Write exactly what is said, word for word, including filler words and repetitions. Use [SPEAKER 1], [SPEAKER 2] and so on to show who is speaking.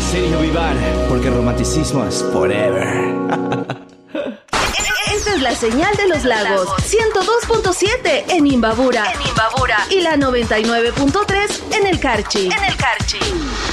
[SPEAKER 1] Sergio Vivar, porque el romanticismo es forever.
[SPEAKER 2] Esta es la señal de los lagos, ciento dos punto siete en Imbabura, en Imbabura y la noventa y nueve punto tres en el Carchi, en el Carchi.